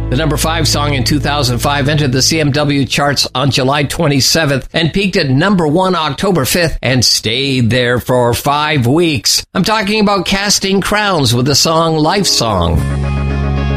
The number 5 song in 2005 entered the CMW charts on July 27th and peaked at number 1 October 5th and stayed there for 5 weeks. I'm talking about Casting Crowns with the song Life Song.